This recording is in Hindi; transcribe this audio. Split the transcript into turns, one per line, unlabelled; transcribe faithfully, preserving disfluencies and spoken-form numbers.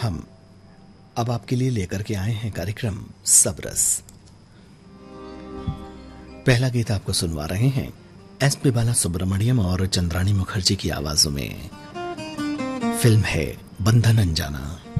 हम अब आपके लिए लेकर के आए हैं कार्यक्रम सबरस। पहला गीत आपको सुनवा रहे हैं एस पी बाला सुब्रमण्यम और चंद्राणी मुखर्जी की आवाजों में। फिल्म है बंधन अनजाना।